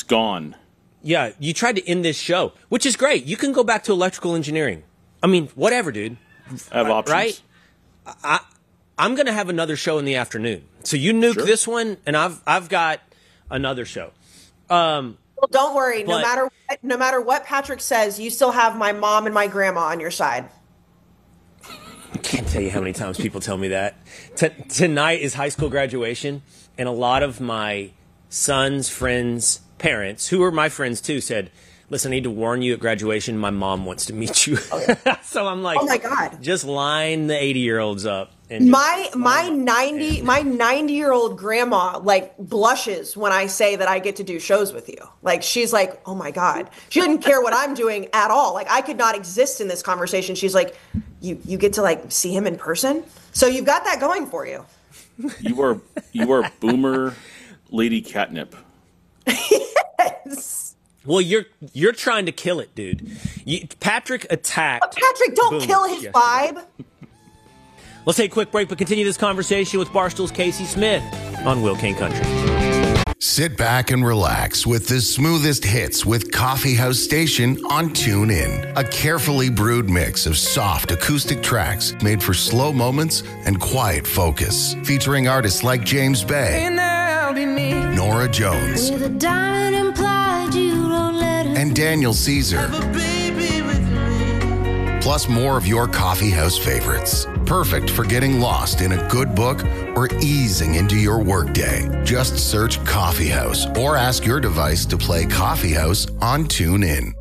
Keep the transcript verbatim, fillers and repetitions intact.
gone. Yeah, you tried to end this show, which is great. You can go back to electrical engineering. I mean, whatever, dude. I have options. Right? I, I'm going to have another show in the afternoon. So you nuke Sure. this one, and I've I've got another show. Um, Well, don't worry. No but- matter what, no matter what Patrick says, you still have my mom and my grandma on your side. I can't tell you how many times people tell me that. T- tonight is high school graduation, and a lot of my son's friends' parents, who are my friends too, said, listen, I need to warn you at graduation, my mom wants to meet you. So I'm like, Oh my God. just line the eighty-year-olds up. And just My line my them up. ninety And- my ninety year old grandma like blushes when I say that I get to do shows with you. Like she's like, oh my God. She didn't care what I'm doing at all. Like I could not exist in this conversation. She's like, you you get to like see him in person. So you've got that going for you. You are you are boomer lady catnip. Yes. Well, you're you're trying to kill it, dude. You, Patrick attacked. Patrick, don't Boom. kill his Yesterday. vibe. Let's take a quick break, but continue this conversation with Barstool's Casey Smith on Will King Country. Sit back and relax with the smoothest hits with Coffee House Station on TuneIn. A carefully brewed mix of soft acoustic tracks made for slow moments and quiet focus. Featuring artists like James Bay, Nora Jones, With a diamond implied you don't let her and Daniel Caesar. Plus more of your coffee house favorites. Perfect for getting lost in a good book or easing into your workday. Just search Coffee House or ask your device to play Coffee House on TuneIn.